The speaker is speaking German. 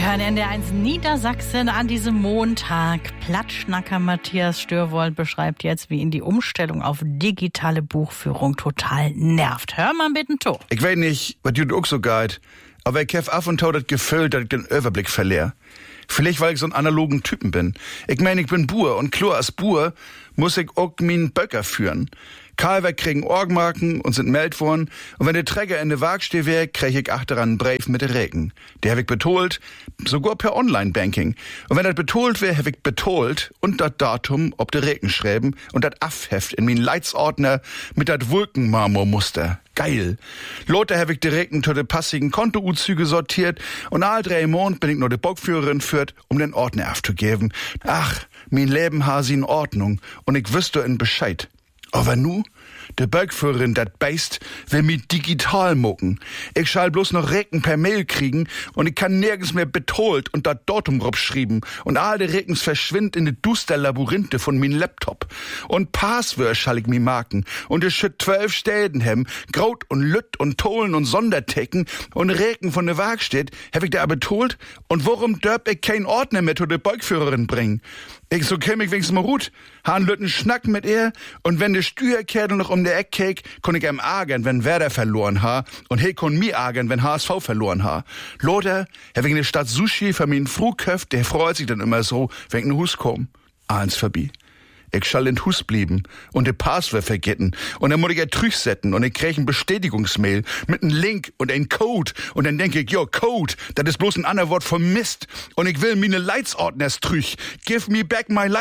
hören NDR1 Niedersachsen an diesem Montag. Plattschnacker Matthias Störwold beschreibt jetzt, wie ihn die Umstellung auf digitale Buchführung total nervt. Hör mal bitte to. Ich weiß nicht, was du auch so geht, aber ich hab ab und zu das Gefühl, dass ich den Überblick verliere. Vielleicht, weil ich so ein analogen Typen bin. Ich meine, ich bin Buhr und klar als Buhr muss ich auch meinen Böcker führen. Kalver kriegen Orgmarken und sind meldet worden. Und wenn der Träger in der Waagsteh wär, krieg ich achteran einen Brief mit der Reken. Der hab ich betolt, sogar per Online-Banking. Und wenn das betolt wär, hab ich betolt und das Datum ob der Reken schreiben und das Affheft in meinen Leitsordner mit dat Wolkenmarmormuster. Geil. Lothar hab ich die Reken zu de passigen Kontouzüge sortiert und all 3 Monate bin ich noch de Bockführerin führt, um den Ordner aufzugeben. Ach, mein Leben ha sie in Ordnung und ich wüsste in Bescheid. Aber nu, de Bergführerin, dat Beist, will mi digital mucken. Ich schall bloß noch Reken per Mail kriegen und ich kann nirgends mehr betolt und dat Datum schrieben und all de Rekens verschwindt in de duster Labyrinthe von min Laptop. Und Passwörter schall ich mi marken und es schütt 12 Städen hem, Graut und Lütt und Tolen und Sondertecken und Reken von de Waagstedt, hab ich da betolt und warum dörp ich kein Ordner mehr zu de Bergführerin bringen? Ich so käm ich wenigstens mal gut, han lütten Schnack mit ihr und wenn de Steuerkerdel noch um der Eck keek, kon ich ihm ärgern, wenn Werder verloren ha und he kon mi ärgern, wenn HSV verloren ha. Lothar, wegen der Stadt Sushi für min Fruhköft, der freut sich dann immer so, wenn ich in Hus komm. Eins vorbei. Ich schall in Hus blieben und de Passwort vergessen und dann muss ich ja trüchsetten und ich krieg ein Bestätigungsmail mit einem Link und ein Code und dann denke ich, jo, Code, das ist bloß ein anderes Wort für Mist und ich will meine Leitsordners trüch. Give me back my